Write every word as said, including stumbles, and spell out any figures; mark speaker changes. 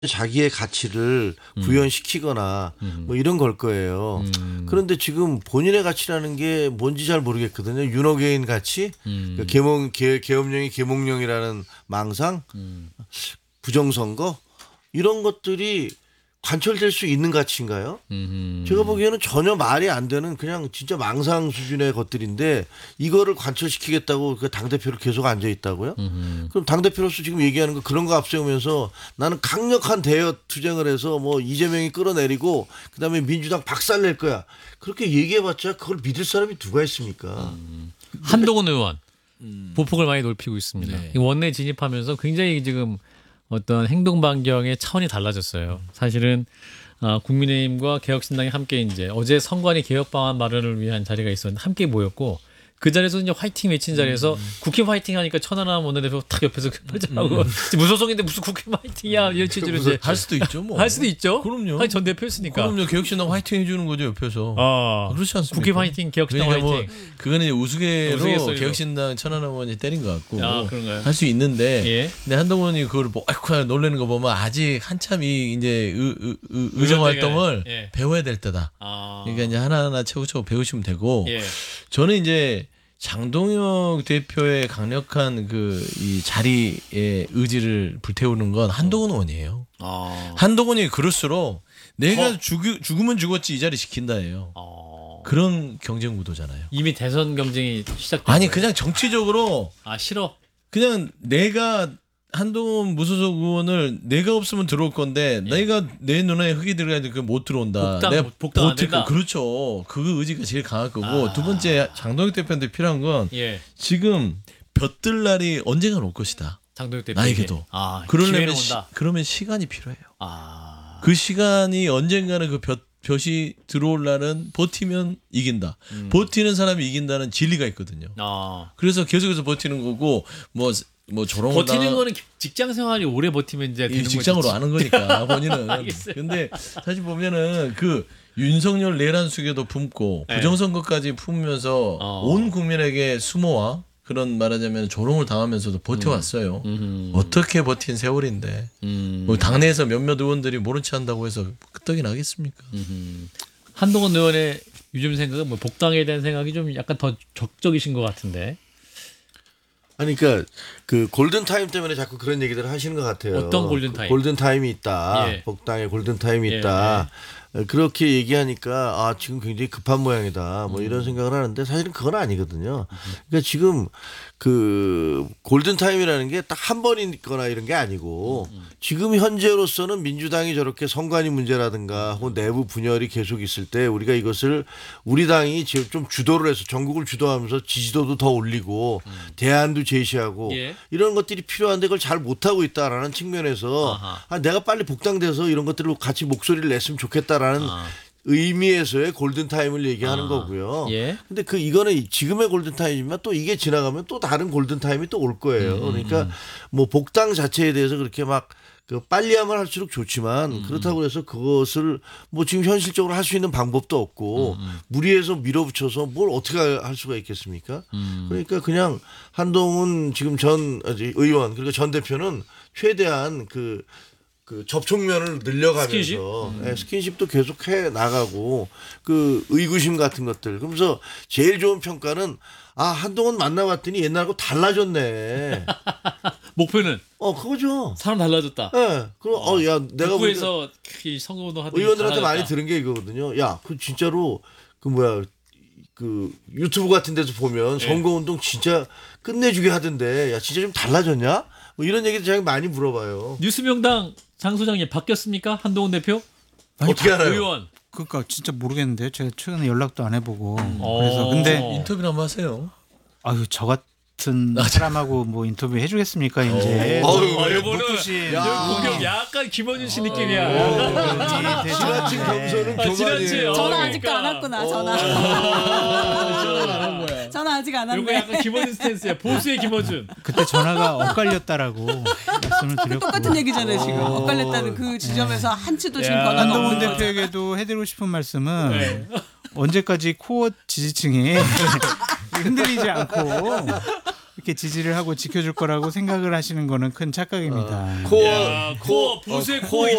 Speaker 1: 자기의 가치를 구현시키거나
Speaker 2: 음.
Speaker 1: 뭐 이런 걸 거예요.
Speaker 2: 음.
Speaker 1: 그런데 지금 본인의 가치라는 게 뭔지 잘 모르겠거든요. 윤호개인 가치,
Speaker 2: 음.
Speaker 1: 그 계몽 계, 계엄령이 계몽령이라는 망상,
Speaker 2: 음.
Speaker 1: 부정선거 이런 것들이 관철될 수 있는 가치인가요?
Speaker 2: 음.
Speaker 1: 제가 보기에는 전혀 말이 안 되는 그냥 진짜 망상 수준의 것들인데 이거를 관철시키겠다고 그 당대표를 계속 앉아 있다고요?
Speaker 2: 음.
Speaker 1: 그럼 당대표로서 지금 얘기하는 거 그런 거 앞세우면서 나는 강력한 대여 투쟁을 해서 뭐 이재명이 끌어내리고 그다음에 민주당 박살낼 거야. 그렇게 얘기해봤자 그걸 믿을 사람이 누가 있습니까?
Speaker 2: 음. 한동훈 의원
Speaker 3: 음.
Speaker 2: 보폭을 많이 넓히고 있습니다.
Speaker 3: 네.
Speaker 2: 이 원내 진입하면서 굉장히 지금 어떤 행동 반경의 차원이 달라졌어요. 사실은 어, 국민의힘과 개혁신당이 함께 이제 어제 선관위 개혁 방안 마련을 위한 자리가 있었는데 함께 모였고 그 자리에서 이제 화이팅 외친 자리에서 음. 국힘 화이팅 하니까 천하람 원내대표 탁 옆에서 표정하고 음. 무소속인데 무슨 국힘 화이팅이야 이런 취지로 이제
Speaker 3: 할 수도 있죠 뭐.
Speaker 2: 할 수도 있죠.
Speaker 3: 그럼요.
Speaker 2: 아니, 전 대표였으니까.
Speaker 3: 그럼요. 개혁신당 화이팅 해주는 거죠 옆에서.
Speaker 2: 아,
Speaker 3: 그렇지 않습니까?
Speaker 2: 국힘 화이팅, 개혁신당 화이팅.
Speaker 3: 뭐 그거는 이제 우스개로
Speaker 2: 우스갯소리로.
Speaker 3: 개혁신당 천하람 의원이 때린 것 같고
Speaker 2: 아, 그런가요?
Speaker 3: 할 수 있는데
Speaker 2: 예.
Speaker 3: 근데 한동훈이 그걸 뭐 아이쿠 놀래는 거 보면 아직 한참 이 이제 의, 의, 의, 의정 활동을
Speaker 2: 예.
Speaker 3: 배워야 될 때다.
Speaker 2: 아.
Speaker 3: 그러니까 이제 하나하나 차곡차곡 배우시면 되고
Speaker 2: 예.
Speaker 3: 저는 이제 장동혁 대표의 강력한 그 이 자리의 의지를 불태우는 건 한동훈 의원이에요.
Speaker 2: 아.
Speaker 3: 한동훈이 그럴수록 내가
Speaker 2: 어.
Speaker 3: 죽, 죽으면 죽었지 이 자리 지킨다예요.
Speaker 2: 어.
Speaker 3: 그런 경쟁 구도잖아요.
Speaker 2: 이미 대선 경쟁이 시작된
Speaker 3: 아니
Speaker 2: 거예요?
Speaker 3: 그냥 정치적으로
Speaker 2: 아 싫어.
Speaker 3: 그냥 내가 한동훈 무소속 의원을 내가 없으면 들어올 건데
Speaker 2: 예.
Speaker 3: 내가 내 눈에 흙이 들어가야 그 못 들어온다.
Speaker 2: 복당,
Speaker 3: 내가
Speaker 2: 복당 안
Speaker 3: 버틸 거-
Speaker 2: 된다.
Speaker 3: 그렇죠. 그 의지가 제일 강할 거고
Speaker 2: 아.
Speaker 3: 두 번째 장동혁 대표한테 필요한 건
Speaker 2: 예.
Speaker 3: 지금 볕들 날이 언젠간 올 것이다.
Speaker 2: 장동혁 대표.
Speaker 3: 나에게도.
Speaker 2: 아,
Speaker 3: 그러려면
Speaker 2: 기회는
Speaker 3: 시,
Speaker 2: 온다.
Speaker 3: 그러면 시간이 필요해요.
Speaker 2: 아.
Speaker 3: 그 시간이 언젠가는 그 볕, 볕이 들어올 날은 버티면 이긴다.
Speaker 2: 음.
Speaker 3: 버티는 사람이 이긴다는 진리가 있거든요.
Speaker 2: 아.
Speaker 3: 그래서 계속해서 버티는 거고 뭐 뭐 저런
Speaker 2: 버티는
Speaker 3: 거
Speaker 2: 거는 직장 생활이 오래 버티면 이제 되는
Speaker 3: 직장으로
Speaker 2: 거지.
Speaker 3: 아는 거니까 본인은.
Speaker 2: 알겠어요.
Speaker 3: 근데 사실 보면은 그 윤석열 내란 수계도 품고
Speaker 2: 네.
Speaker 3: 부정선거까지 품으면서
Speaker 2: 어.
Speaker 3: 온 국민에게 수모와 그런 말하자면 조롱을 당하면서도 버텨왔어요.
Speaker 2: 음.
Speaker 3: 어떻게 버틴 세월인데
Speaker 2: 음.
Speaker 3: 뭐 당내에서 몇몇 의원들이 모른 체 한다고 해서 끄떡이 나겠습니까?
Speaker 2: 음. 한동훈 의원의 요즘 생각은 뭐 복당에 대한 생각이 좀 약간 더 적적이신 것 같은데.
Speaker 1: 아니 그러니까 그 골든 타임 때문에 자꾸 그런 얘기들을 하시는 것 같아요.
Speaker 2: 어떤 골든 타임?
Speaker 1: 골든 타임이 있다.
Speaker 2: 예.
Speaker 1: 복당에 골든 타임이
Speaker 2: 예,
Speaker 1: 있다. 그렇게 얘기하니까 아 지금 굉장히 급한 모양이다. 뭐 이런 생각을 하는데 사실은 그건 아니거든요. 그러니까 지금 그 골든 타임이라는 게 딱 한 번이거나 이런 게 아니고 지금 현재로서는 민주당이 저렇게 선관위 문제라든가 혹은 내부 분열이 계속 있을 때 우리가 이것을 우리 당이 지금 좀 주도를 해서 전국을 주도하면서 지지도도 더 올리고 대안도 제시하고
Speaker 2: 예.
Speaker 1: 이런 것들이 필요한데 그걸 잘 못하고 있다라는 측면에서
Speaker 2: 아하.
Speaker 1: 아, 내가 빨리 복당돼서 이런 것들을 같이 목소리를 냈으면 좋겠다라는
Speaker 2: 아.
Speaker 1: 의미에서의 골든타임을 얘기하는
Speaker 2: 아.
Speaker 1: 거고요.
Speaker 2: 예.
Speaker 1: 근데 그 이거는 지금의 골든타임이지만 또 이게 지나가면 또 다른 골든타임이 또 올 거예요.
Speaker 2: 음,
Speaker 1: 그러니까 뭐 복당 자체에 대해서 그렇게 막 그 빨리 하면 할수록 좋지만
Speaker 2: 음.
Speaker 1: 그렇다고 해서 그것을 뭐 지금 현실적으로 할 수 있는 방법도 없고
Speaker 2: 음,
Speaker 1: 무리해서 밀어붙여서 뭘 어떻게 할 수가 있겠습니까?
Speaker 2: 음.
Speaker 1: 그러니까 그냥 한동훈 지금 전 의원 그리고 전 대표는 최대한 그 그 접촉면을 늘려가면서
Speaker 2: 스킨십?
Speaker 1: 예, 스킨십도 계속 해 나가고 그 의구심 같은 것들 그러면서 제일 좋은 평가는 아 한동훈 만나봤더니 옛날하고 달라졌네.
Speaker 2: 목표는
Speaker 1: 어 그거죠.
Speaker 2: 사람 달라졌다.
Speaker 1: 예. 그럼 어 야 내가 보니까
Speaker 2: 북부에서 선거운동 하던
Speaker 1: 의원들한테 많이 들은 게 이거거든요. 야 그 진짜로 그 뭐야 그 유튜브 같은 데서 보면
Speaker 2: 예.
Speaker 1: 선거운동 진짜 끝내주게 하던데 야 진짜 좀 달라졌냐? 뭐 이런 얘기도 제가 많이 물어봐요.
Speaker 2: 뉴스명당 장 소장님 바뀌었습니까? 한동훈 대표?
Speaker 4: 아니,
Speaker 1: 어떻게 알아요?
Speaker 2: 의원.
Speaker 4: 그러니까 진짜 모르겠는데요. 제가 최근에 연락도 안 해보고
Speaker 2: 어.
Speaker 4: 그래서 근데
Speaker 3: 인터뷰를 한번 하세요.
Speaker 4: 아유 저 같은 사람하고 뭐 인터뷰 해주겠습니까 이제?
Speaker 1: 어.
Speaker 2: 아,
Speaker 1: 어,
Speaker 2: 이거는
Speaker 4: 높으신
Speaker 2: 공격 약간 김원준 씨 느낌이야.
Speaker 1: 어. 지나친 겸손은
Speaker 2: 아, 지나치.
Speaker 1: 교만이에요.
Speaker 2: 어,
Speaker 5: 전화
Speaker 2: 그러니까.
Speaker 5: 아직도 안 왔구나. 전화. 전화 아직 안
Speaker 2: 이거
Speaker 5: 왔네.
Speaker 2: 약간 김원준 스탠스야. 보수의 김원준.
Speaker 4: 그때 전화가 엇갈렸다라고 말씀을 드렸고
Speaker 5: 똑같은 얘기잖아요 지금. 엇갈렸다는 그 지점에서 한치도 지금
Speaker 2: 야.
Speaker 5: 변화가
Speaker 4: 한동훈
Speaker 5: 없는 거죠.
Speaker 4: 대표에게도 해드리고 싶은 말씀은
Speaker 2: 네.
Speaker 4: 언제까지 코어 지지층이 흔들리지 않고 이렇게 지지를 하고 지켜줄 거라고 생각을 하시는 거는 큰 착각입니다.
Speaker 1: 코어
Speaker 2: 야, 코어, 보세 코어